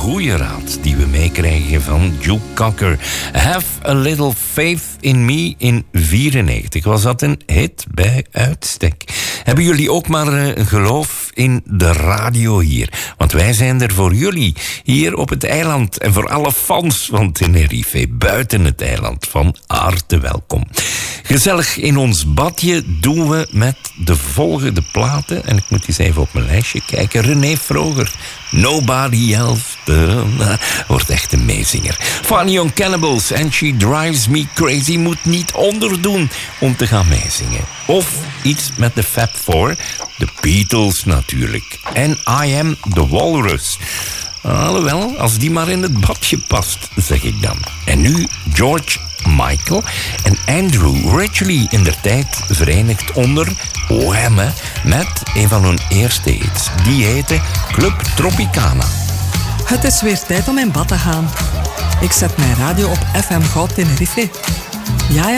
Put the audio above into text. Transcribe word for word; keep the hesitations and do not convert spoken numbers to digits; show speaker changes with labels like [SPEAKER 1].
[SPEAKER 1] goede raad die we meekrijgen van Joe Cocker. Have a Little Faith in Me in vierennegentig. Was dat een hit bij uitstek? Hebben jullie ook maar een geloof in de radio hier? Want wij zijn er voor jullie hier op het eiland en voor alle fans van Tenerife buiten het eiland van harte welkom. Gezellig in ons badje doen we met de volgende platen. En ik moet eens even op mijn lijstje kijken. René Vroger, Nobody Else. Wordt echt een meezinger. Funny Young Cannibals and She Drives Me Crazy moet niet onderdoen om te gaan meezingen. Of iets met de Fab Four, de Beatles natuurlijk. En I Am The Walrus. Alhoewel, als die maar in het badje past, zeg ik dan. En nu George Michael en Andrew Ridgeley in der tijd verenigd onder Wham! Met een van hun eerste hits. Die heette Club Tropicana.
[SPEAKER 2] Het is weer tijd om in bad te gaan. Ik zet mijn radio op F M Goud Tenerife. Ja, ja.